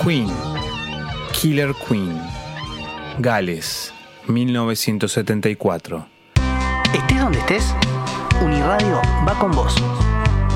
Queen, Killer Queen, Gales, 1974. Estés donde estés, Uniradio va con vos.